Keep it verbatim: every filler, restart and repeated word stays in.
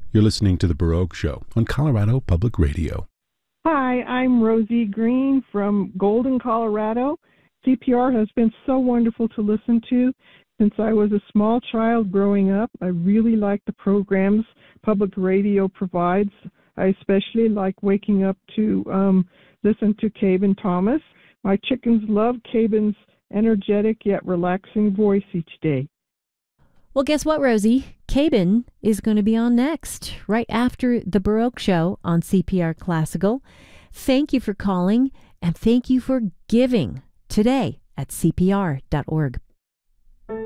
You're listening to The Baroque Show on Colorado Public Radio. Hi, I'm Rosie Green from Golden, Colorado. C P R has been so wonderful to listen to since I was a small child growing up. I really like the programs public radio provides. I especially like waking up to um, listen to Cabin Thomas. My chickens love Cabin's energetic yet relaxing voice each day. Well, guess what, Rosie? Cabin is going to be on next, right after The Baroque Show on C P R Classical. Thank you for calling, and thank you for giving today at C P R dot org.